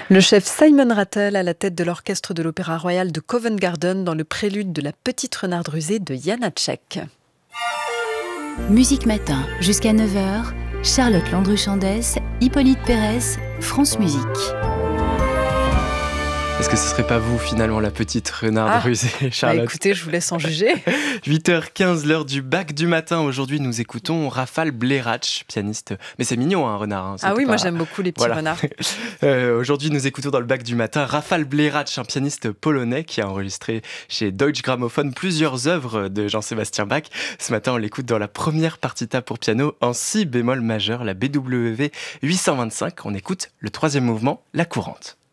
Le chef Simon Rattle à la tête de l'orchestre de l'Opéra Royal de Covent Garden dans le prélude de La Petite Renarde rusée de Janáček. Musique Matin, jusqu'à 9h, Charlotte Landru-Chandès, Hippolyte Pérez, France Musique. Est-ce que ce serait pas vous finalement la petite renarde rusée, Charlotte? Écoutez, je vous laisse en juger. 8h15, l'heure du bac du matin. Aujourd'hui, nous écoutons Rafał Bléracz, pianiste. Mais c'est mignon, un renard. Hein. Ah oui, moi j'aime beaucoup les petits renards. Aujourd'hui, nous écoutons dans le bac du matin Rafał Bléracz, un pianiste polonais qui a enregistré chez Deutsche Grammophon plusieurs œuvres de Jean-Sébastien Bach. Ce matin, on l'écoute dans la première partita pour piano en si bémol majeur, la BWV 825. On écoute le troisième mouvement, la courante.